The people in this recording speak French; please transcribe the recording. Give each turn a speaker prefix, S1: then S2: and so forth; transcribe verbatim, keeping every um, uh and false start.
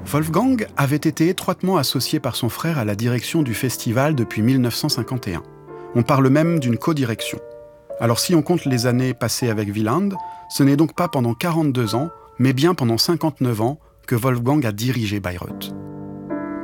S1: Wolfgang avait été étroitement associé par son frère à la direction du festival depuis mille neuf cent cinquante et un. On parle même d'une codirection. Alors si on compte les années passées avec Wieland, ce n'est donc pas pendant quarante-deux ans, mais bien pendant cinquante-neuf ans que Wolfgang a dirigé Bayreuth.